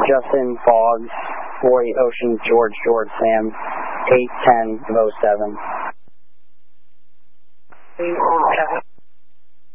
Justin Boggs, 48 Ocean, George Sam, 810 07.